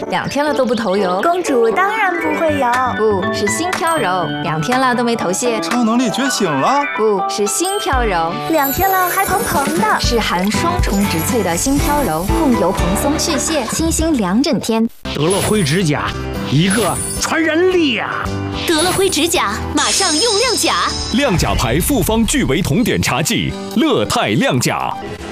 2天了都不头油。 公主当然不会有， 不是心飘柔，2天了都没头屑。 超能力觉醒了， 不是心飘柔 ，2天了还蓬蓬的， 是含双重植萃的心飘柔，控油蓬松去屑，清新2整天。 得了灰指甲，一个传染力啊！ 得了灰指甲，马上用亮甲。 亮甲牌复方聚维酮碘茶剂，乐泰亮甲。